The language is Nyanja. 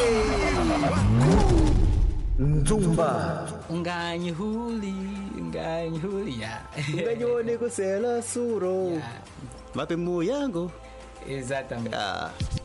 Nzumba. Unganyihuli ya. Ungajione kusela suro. Ya. Mape yangu. Exatamente.